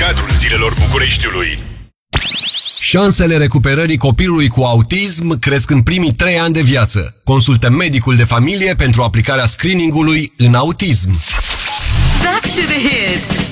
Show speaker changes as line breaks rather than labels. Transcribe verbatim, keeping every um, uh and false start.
Teatrul Zilelor Bucureștiului.
Șansele recuperării copilului cu autism cresc în primii trei ani de viață. Consultă medicul de familie pentru aplicarea screening-ului în autism.
Back to the hits.